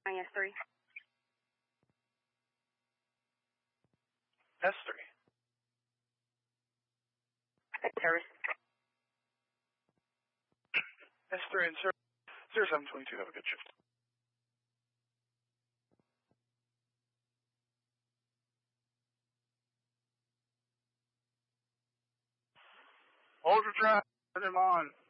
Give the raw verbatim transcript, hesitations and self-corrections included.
S three. S three. Terrace. S three and zero seven twenty-two, have a good shift. Hold your track, put him on.